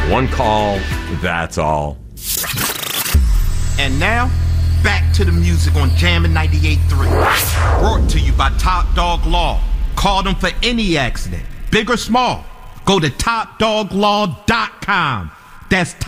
One call, that's all. And now, back to the music on Jammin' 98.3. Brought to you by Top Dog Law. Call them for any accident, big or small. Go to TopDogLaw.com. That's